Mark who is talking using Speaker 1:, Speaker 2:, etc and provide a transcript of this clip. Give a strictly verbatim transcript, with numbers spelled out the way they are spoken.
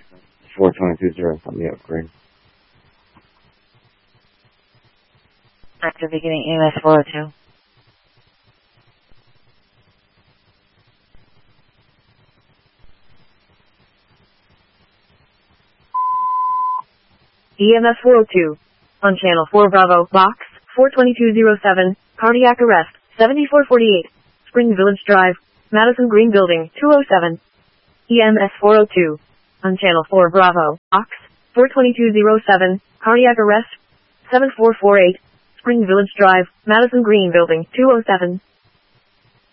Speaker 1: four twenty-two zero on the upgrade.
Speaker 2: Active beginning E M S four oh two.
Speaker 3: E M S four oh two. On channel four Bravo, box, four twenty-two zero seven, cardiac arrest, seventy-four forty-eight, Spring Village Drive, Madison Green Building, two oh seven. E M S four oh two. On channel four Bravo, box, four twenty-two zero seven, cardiac arrest, seven four four eight, Spring Village Drive, Madison Green Building, two oh seven.